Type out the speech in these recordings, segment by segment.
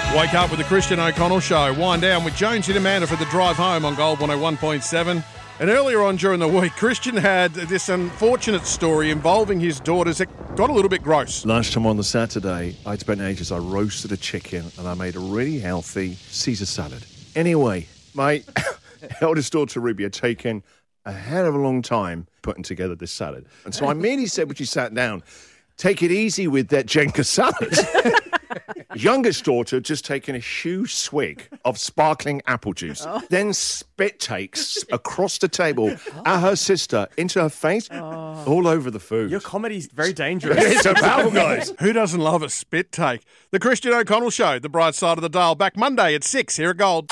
Wake up with the Christian O'Connell Show. Wind down with Jones and Amanda for the drive home on Gold 101.7. And earlier on during the week, Christian had this unfortunate story involving his daughters that got a little bit gross. Lunchtime on the Saturday, I'd spent ages. I roasted a chicken and I made a really healthy Caesar salad. Anyway, my eldest daughter Ruby had taken a hell of a long time putting together this salad. And so I merely said when she sat down, take it easy with that Jenga salad. Youngest daughter just taken a huge swig of sparkling apple juice, then spit takes across the table at her sister, into her face, all over the food. Your comedy's very dangerous. It's about, guys. Who doesn't love a spit take? The Christian O'Connell Show, the bright side of the dial, back Monday at 6 here at Gold.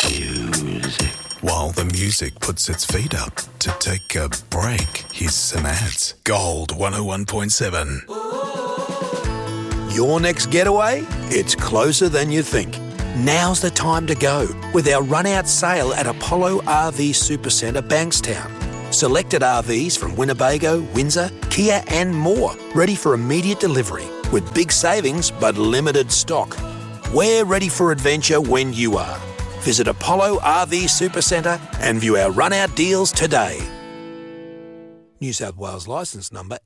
While the music puts its feet up to take a break, here's some ads. Gold 101.7. Your next getaway? It's closer than you think. Now's the time to go with our run-out sale at Apollo RV Supercentre, Bankstown. Selected RVs from Winnebago, Windsor, Kia and more, ready for immediate delivery with big savings but limited stock. We're ready for adventure when you are. Visit Apollo RV Supercentre and view our run-out deals today. New South Wales licence number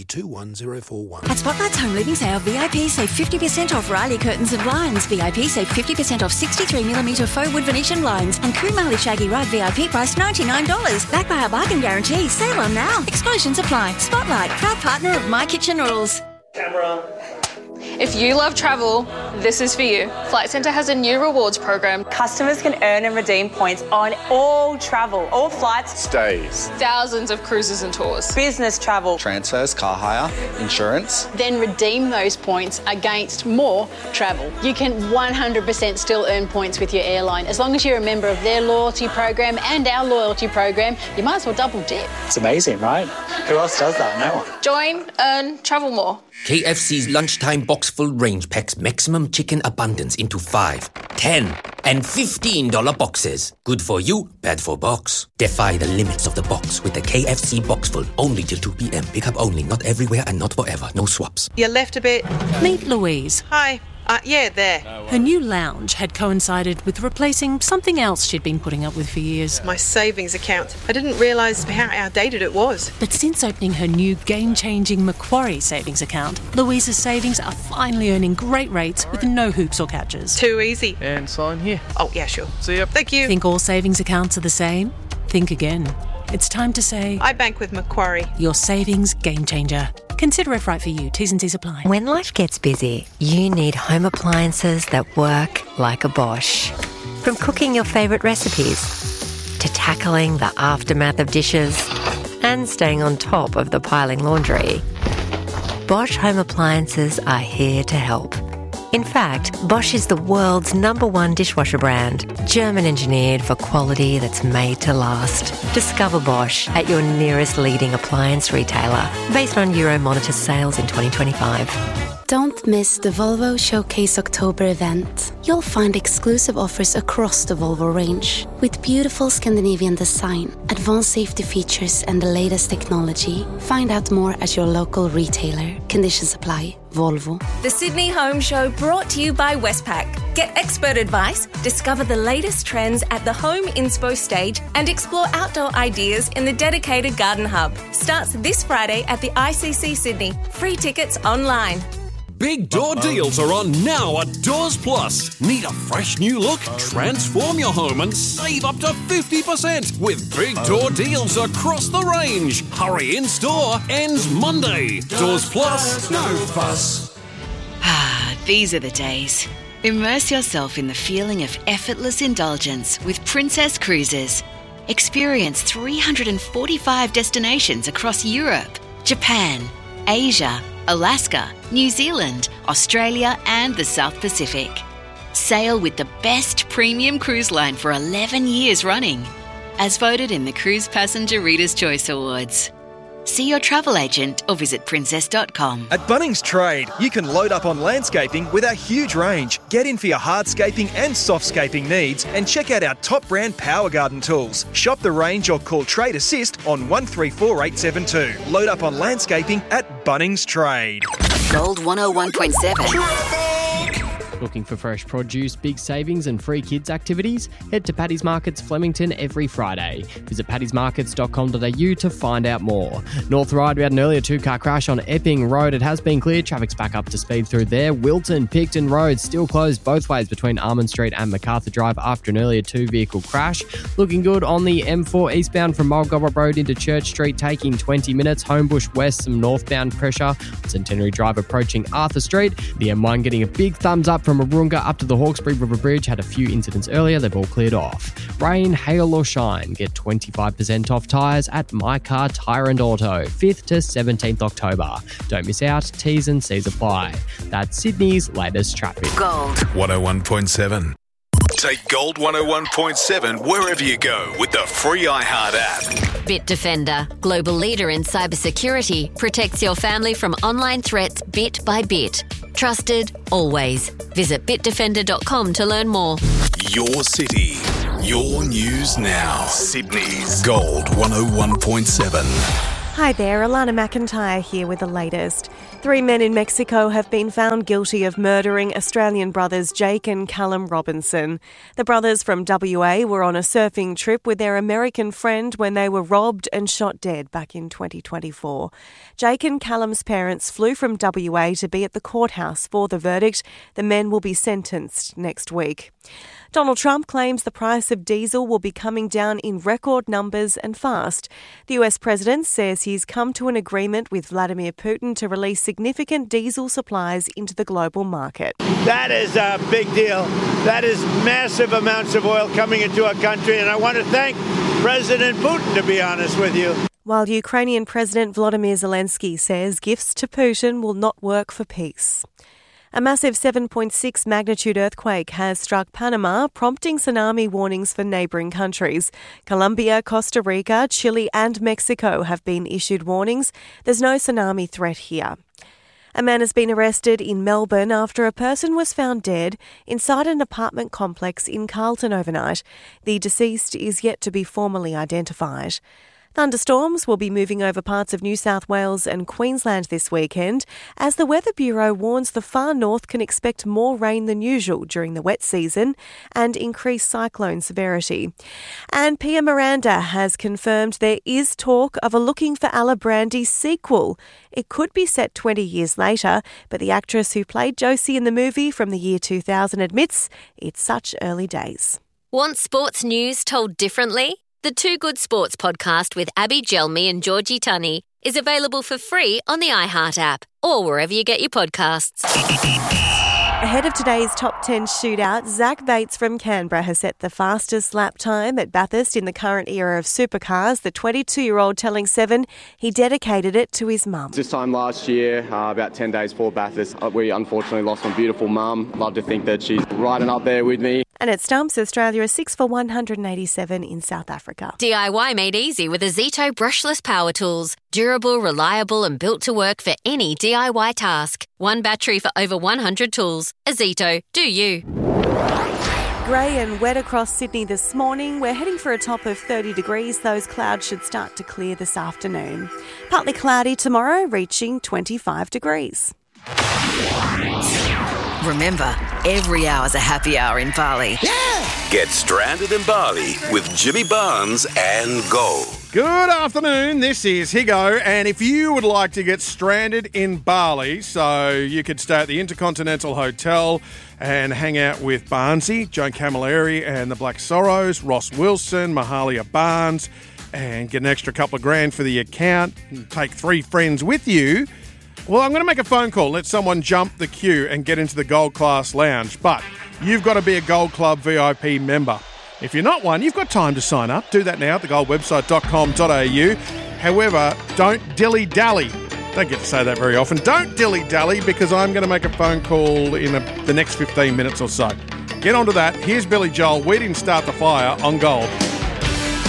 MD21041. At Spotlight's Home Living Sale, VIP save 50% off Riley curtains and blinds. VIP save 50% off 63mm faux wood Venetian blinds. And Crew Marley Shaggy Ride VIP price $99. Backed by our bargain guarantee. Sale on now. Exclusions apply. Spotlight, proud partner of My Kitchen Rules. Camera. If you love travel, this is for you. Flight Centre has a new rewards program. Customers can earn and redeem points on all travel, all flights, stays, thousands of cruises and tours, business travel, transfers, car hire, insurance. Then redeem those points against more travel. You can 100% still earn points with your airline. As long as you're a member of their loyalty program and our loyalty program, you might as well double dip. It's amazing, right? Who else does that? No one. Join, earn, travel more. KFC's lunchtime box full range packs maximum chicken abundance into 5, 10 and $15 boxes. Good for you, bad for box. Defy the limits of the box with the KFC box full. Only till 2 p.m. Pick up only, not everywhere and not forever. No swaps. You left a bit. Meet Louise. Hi. Yeah, there. Her new lounge had coincided with replacing something else she'd been putting up with for years. My savings account. I didn't realise how outdated it was. But since opening her new game-changing Macquarie savings account, Louise's savings are finally earning great rates with no hoops or catches. Too easy. And sign here. Oh, yeah, sure. See ya. Thank you. Think all savings accounts are the same? Think again. It's time to say... I bank with Macquarie. Your savings game changer. Consider if right for you. T's and C's apply. When life gets busy, you need home appliances that work like a Bosch. From cooking your favourite recipes to tackling the aftermath of dishes and staying on top of the piling laundry, Bosch home appliances are here to help. In fact, Bosch is the world's #1 dishwasher brand, German-engineered for quality that's made to last. Discover Bosch at your nearest leading appliance retailer, based on Euromonitor sales in 2025. Don't miss the Volvo Showcase October event. You'll find exclusive offers across the Volvo range, with beautiful Scandinavian design, advanced safety features and the latest technology. Find out more at your local retailer. Conditions apply. Volvo. The Sydney Home Show brought to you by Westpac. Get expert advice, discover the latest trends at the Home Inspo stage and explore outdoor ideas in the dedicated Garden Hub. Starts this Friday at the ICC Sydney. Free tickets online. Big door deals are on now at Doors Plus. Need a fresh new look? Transform your home and save up to 50% with big door deals across the range. Hurry, in store ends Monday. Doors Plus, no fuss. These are the days. Immerse yourself in the feeling of effortless indulgence with Princess Cruises. Experience 345 destinations across Europe, Japan, Asia, Alaska, New Zealand, Australia and the South Pacific. Sail with the best premium cruise line for 11 years running, as voted in the Cruise Passenger Reader's Choice Awards. See your travel agent or visit princess.com. At Bunnings Trade, you can load up on landscaping with our huge range. Get in for your hardscaping and softscaping needs and check out our top brand Power Garden tools. Shop the range or call Trade Assist on 134872. Load up on landscaping at Bunnings Trade. Gold 101.7. Looking for fresh produce, big savings and free kids activities? Head to Paddy's Markets Flemington every Friday. Visit paddysmarkets.com.au to find out more. North Ryde, we had an earlier two-car crash on Epping Road. It has been cleared. Traffic's back up to speed through there. Wilton, Picton Road still closed both ways between Armand Street and MacArthur Drive after an earlier two-vehicle crash. Looking good on the M4 eastbound from Mulgobber Road into Church Street, taking 20 minutes. Homebush West, some northbound pressure. Centenary Drive approaching Arthur Street. The M1 getting a big thumbs up from Arunga up to the Hawkesbury River Bridge. Had a few incidents earlier. They've all cleared off. Rain, hail or shine. Get 25% off tyres at My Car Tyre and Auto, 5th to 17th October. Don't miss out. T's and C's apply. That's Sydney's latest traffic. Gold 101.7. Take Gold 101.7 wherever you go with the free iHeart app. Bitdefender, global leader in cybersecurity, protects your family from online threats bit by bit. Trusted, always. Visit bitdefender.com to learn more. Your city, your news now. Sydney's Gold 101.7. Hi there, Alana McIntyre here with the latest. 3 men in Mexico have been found guilty of murdering Australian brothers Jake and Callum Robinson. The brothers from WA were on a surfing trip with their American friend when they were robbed and shot dead back in 2024. Jake and Callum's parents flew from WA to be at the courthouse for the verdict. The men will be sentenced next week. Donald Trump claims the price of diesel will be coming down in record numbers and fast. The US president says he's come to an agreement with Vladimir Putin to release significant diesel supplies into the global market. That is a big deal. That is massive amounts of oil coming into our country, and I want to thank President Putin, to be honest with you. While Ukrainian President Volodymyr Zelensky says gifts to Putin will not work for peace. A massive 7.6 magnitude earthquake has struck Panama, prompting tsunami warnings for neighbouring countries. Colombia, Costa Rica, Chile and Mexico have been issued warnings. There's no tsunami threat here. A man has been arrested in Melbourne after a person was found dead inside an apartment complex in Carlton overnight. The deceased is yet to be formally identified. Thunderstorms will be moving over parts of New South Wales and Queensland this weekend, as the Weather Bureau warns the far north can expect more rain than usual during the wet season and increased cyclone severity. And Pia Miranda has confirmed there is talk of a Looking for Alibrandi sequel. It could be set 20 years later, but the actress who played Josie in the movie from the year 2000 admits it's such early days. Want sports news told differently? The Two Good Sports podcast with Abby Gelmi and Georgie Tunney is available for free on the iHeart app or wherever you get your podcasts. Ahead of today's top 10 shootout, Zach Bates from Canberra has set the fastest lap time at Bathurst in the current era of supercars. The 22-year-old telling Seven he dedicated it to his mum. This time last year, about 10 days before Bathurst, we unfortunately lost my beautiful mum. Love to think that she's riding up there with me. And at Stumps, Australia is 6 for 187 in South Africa. DIY made easy with Azito brushless power tools. Durable, reliable and built to work for any DIY task. One battery for over 100 tools. Azito, do you. Grey and wet across Sydney this morning. We're heading for a top of 30 degrees. Those clouds should start to clear this afternoon. Partly cloudy tomorrow, reaching 25 degrees. Remember, every hour's a happy hour in Bali. Yeah! Get stranded in Bali with Jimmy Barnes and Gold. Good afternoon, this is Higo, and if you would like to get stranded in Bali, so you could stay at the Intercontinental Hotel and hang out with Barnesy, Joan Camilleri and the Black Sorrows, Ross Wilson, Mahalia Barnes, and get an extra couple of grand for the account, and take 3 friends with you, well, I'm going to make a phone call, let someone jump the queue and get into the Gold Class Lounge, but you've got to be a Gold Club VIP member. If you're not one, you've got time to sign up. Do that now at thegoldwebsite.com.au. However, don't dilly-dally. Don't get to say that very often. Don't dilly-dally because I'm going to make a phone call in the next 15 minutes or so. Get onto that. Here's Billy Joel. We didn't start the fire on Gold.